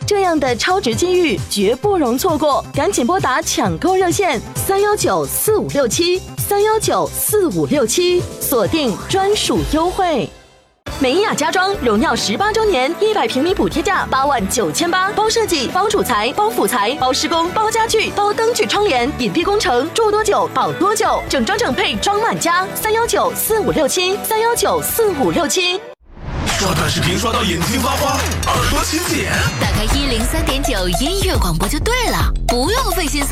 这样的超值机遇绝不容错过，赶紧拨打抢购热线3194567，3194567，锁定专属优惠。美雅家装荣耀18周年，100平米补贴价89800，包设计、包主材、包辅材、包施工、包家具、包灯具窗帘，隐蔽工程，住多久保多久，整装整配装满家，3194567，3194567。 刷短视频刷到眼睛发花，耳朵起茧， 打开103.9音乐广播就对了，不用费心搜。